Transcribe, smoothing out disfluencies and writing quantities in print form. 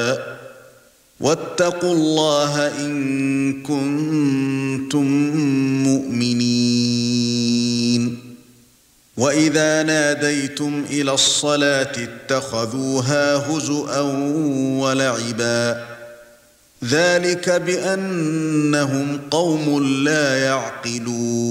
واتقوا الله إن كنتم مؤمنين وإذا ناديتم إلى الصلاة اتخذوها هزؤا ولعبا ذلك بأنهم قوم لا يعقلون